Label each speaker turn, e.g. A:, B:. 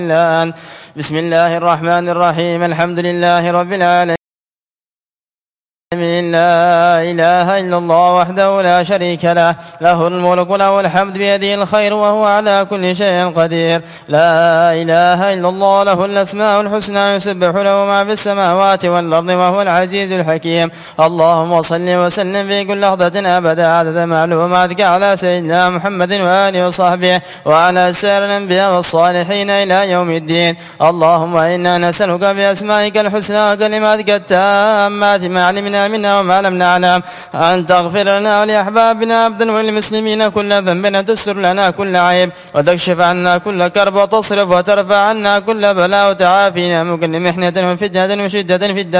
A: بسم الله الرحمن الرحيم. الحمد لله رب العالمين، لا إله إلا الله وحده لا شريك له، له الملك وله الحمد بيده الخير وهو على كل شيء قدير. لا إله إلا الله، له الأسماء الحسنى، يسبح له ما في السماوات والأرض وهو العزيز الحكيم. اللهم صل وسلم في كل لحظة أبدا عدد معلوماتك على سيدنا محمد وآله وصحبه وعلى سائر الأنبياء والصالحين إلى يوم الدين. اللهم إنا نسألك بأسمائك الحسنى وكلماتك التامات ما علمنا منا وما لم نعلم أن تغفر لنا ولأحبابنا عبدا والمسلمين كل ذنب، تستر لنا كل عيب وتكشف عنا كل كرب وتصرف وترفع عنا كل بلاء وتعافينا من كل محنة وفتنة وشدة في الدار